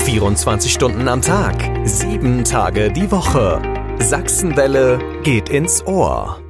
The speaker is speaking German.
24 Stunden am Tag, 7 Tage die Woche. Sachsenwelle geht ins Ohr.